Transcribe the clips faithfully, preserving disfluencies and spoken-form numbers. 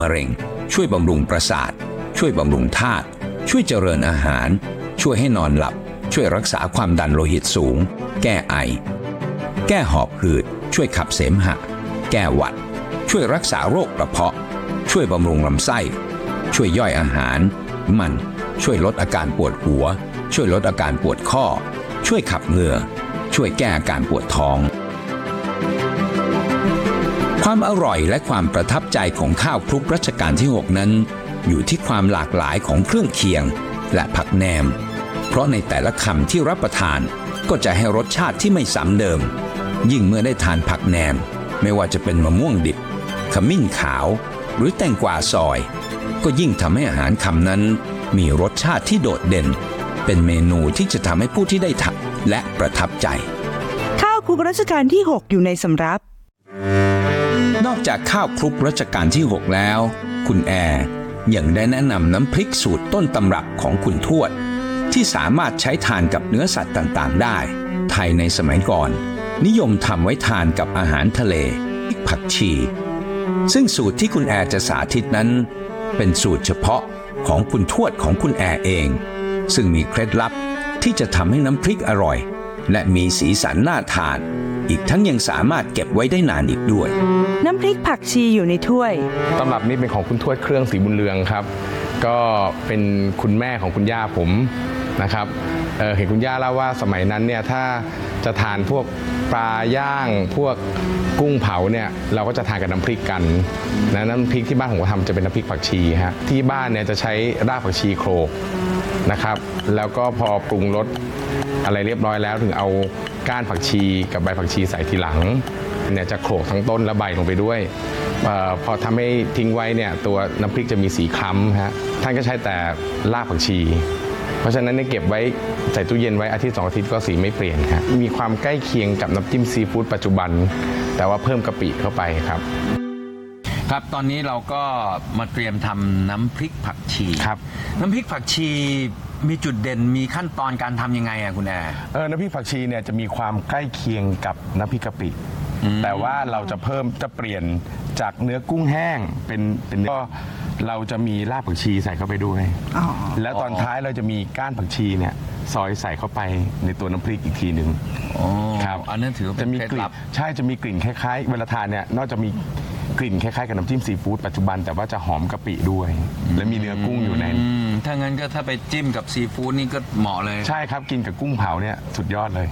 มะเร็งช่วยบำรุงประสาทช่วยบำรุงธาตุช่วยเจริญอาหารช่วยให้นอนหลับช่วยรักษาความดันโลหิตสูงแก้ไอแก้หอบหืดช่วยขับเสมหะแก้หวัดช่วยรักษาโรคกระเพาะช่วยบำรุงลำไส้ช่วยย่อยอาหารมันช่วยลดอาการปวดหัวช่วยลดอาการปวดข้อช่วยขับเหงื่อช่วยแก้อาการปวดท้องความอร่อยและความประทับใจของข้าวคลุกรัชกาลที่หกนั้นอยู่ที่ความหลากหลายของเครื่องเคียงและผักแหนมเพราะในแต่ละคำที่รับประทานก็จะให้รสชาติที่ไม่ซ้ำเดิมยิ่งเมื่อได้ทานผักแหนมไม่ว่าจะเป็นมะม่วงดิบขมิ้นขาวหรือแตงกวาซอยก็ยิ่งทำให้อาหารคำนั้นมีรสชาติที่โดดเด่นเป็นเมนูที่จะทำให้ผู้ที่ได้ทานและประทับใจข้าวคลุกรัชกาลที่หกอยู่ในสำรับนอกจากข้าวคลุกรัชกาลที่หกแล้วคุณแอร์ยังได้แนะนำน้ำพริกสูตรต้นตำรับของคุณทวดที่สามารถใช้ทานกับเนื้อสัตว์ต่างๆได้ไทยในสมัยก่อนนิยมทำไว้ทานกับอาหารทะเลผักชีซึ่งสูตรที่คุณแอร์จะสาธิตนั้นเป็นสูตรเฉพาะของคุณทวดของคุณแอร์เองซึ่งมีเคล็ดลับที่จะทำให้น้ำพริกอร่อยและมีสีสันน่าทานอีกทั้งยังสามารถเก็บไว้ได้นานอีกด้วยน้ำพริกผักชีอยู่ในถ้วยตำรับนี้เป็นของคุณทวดเครื่องศรีบุญเรืองครับก็เป็นคุณแม่ของคุณย่าผมนะครับ เ, เห็นคุณย่าเล่าว่าสมัยนั้นเนี่ยถ้าจะทานพวกปลาย่างพวกกุ้งเผาเนี่ยเราก็จะทานกับน้ำพริกกันนะน้ำพริกที่บ้านผมก็ทำจะเป็นน้ำพริกผักชีฮะที่บ้านเนี่ยจะใช้รากผักชีโขลกนะครับแล้วก็พอปรุงรสอะไรเรียบร้อยแล้วถึงเอาก้านผักชีกับใบผักชีใส่ทีหลังเนี่ยจะโขลกทั้งต้นและใบลงไปด้วยอพอทำให้ทิ้งไว้เนี่ยตัวน้ำพริกจะมีสีคล้ำฮะท่านก็ใช้แต่รากผักชีเพราะฉะนั้นเนี่ยเก็บไว้ใส่ตู้เย็นไว้อาทิตย์สองอาทิตย์ก็สีไม่เปลี่ยนครับมีความใกล้เคียงกับน้ำจิ้มซีฟู้ดปัจจุบันแต่ว่าเพิ่มกะปิเข้าไปครับครับตอนนี้เราก็มาเตรียมทำน้ำพริกผักชีครับน้ำพริกผักชีมีจุดเด่นมีขั้นตอนการทำยังไงอ่ะคุณแอร์เออน้ำพริกผักชีเนี่ยจะมีความใกล้เคียงกับน้ำพริกกะปิแต่ว่าเราจะเพิ่มจะเปลี่ยนจากเนื้อกุ้งแห้งเป็นเป็นเนื้อเราจะมีรากผักชีใส่เข้าไปด้วยแล้วตอนท้ายเราจะมีก้านผักชีเนี่ยซอยใส่เข้าไปในตัวน้ำพริกอีกทีหนึ่งครับอันนั้นถือว่าเป็นเคล็ดลับใช่จะมีกลิ่นคล้ายๆเวลาทานเนี่ยนอกจากมีกลิ่นคล้ายๆกับน้ำจิ้มซีฟู้ดปัจจุบันแต่ว่าจะหอมกะปิด้วยและมีเนื้อกุ้งอยู่ในถ้างั้นก็ถ้าไปจิ้มกับซีฟู้ดนี่ก็เหมาะเลยใช่ครับกินกับกุ้งเผาเนี่ยสุดยอดเลย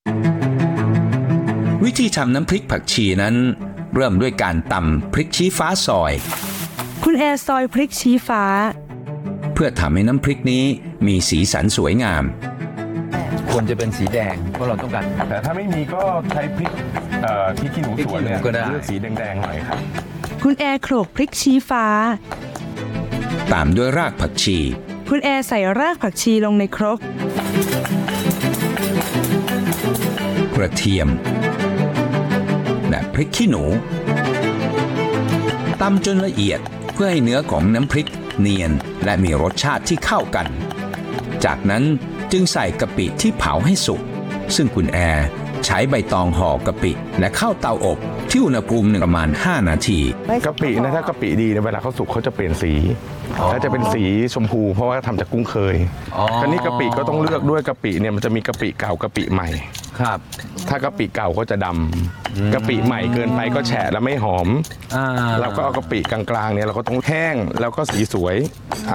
วิธีทำน้ำพริกผักชีนั้นเริ่มด้วยการตำพริกชี้ฟ้าซอยคุณแอร์ซอยพริกชี้ฟ้าเพื่อทำให้น้ำพริกนี้มีสีสันสวยงามควรจะเป็นสีแดงเพราะเราต้องการแต่ถ้าไม่มีก็ใช้พริกที่ขี้หนูสวนเนี่ยเลือกสีแดงๆหน่อยครับคุณแอร์โขลกพริกชี้ฟ้าตามด้วยรากผักชีคุณแอร์ใส่รากผักชีลงในครกกระเทียมและพริกขี้หนูตำจนละเอียดเพื่อให้เนื้อของน้ำพริกเนียนและมีรสชาติที่เข้ากันจากนั้นจึงใส่กะปิที่เผาให้สุกซึ่งคุณแอร์ใช้ใบตองห่อกะปิและเข้าเตาอบที่อุณหภูมิประมาณห้านาทีกะปินะถ้ากะปิดีเวลาเขาสุกเขาจะเปลี่ยนสีเขาจะเป็นสีชมพูเพราะว่าทำจากกุ้งเคยคราวนี้กะปิก็ต้องเลือกด้วยกะปิเนี่ยมันจะมีกะปิเก่ากะปิใหม่ครับถ้ากะปิเก่าก็จะดำกะปิใหม่เกินไปก็แฉะแล้วไม่หอมเราก็เอากะปิกลางๆเนี่ยเราก็ต้องแห้งแล้วก็สีสวย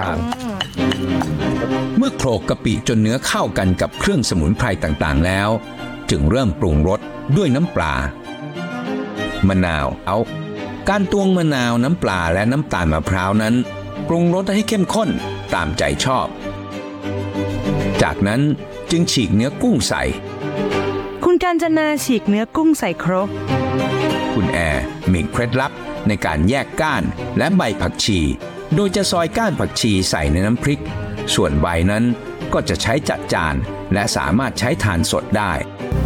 เมื่อโขลกกะปิจนเนื้อเข้ากันกับเครื่องสมุนไพรต่างๆแล้วจึงเริ่มปรุงรสด้วยน้ำปลามะนาวเอาการตวงมะนาวน้ำปลาและน้ำตาลมะพร้าวนั้นปรุงรสให้เข้มข้นตามใจชอบจากนั้นจึงฉีกเนื้อกุ้งใส่คุณกาญจนาฉีกเนื้อกุ้งใส่ครกคุณแอร์มีเคล็ดลับในการแยกก้านและใบผักชีโดยจะซอยก้านผักชีใส่ในน้ำพริกส่วนใบนั้นก็จะใช้จัดจานและสามารถใช้ทานสดได้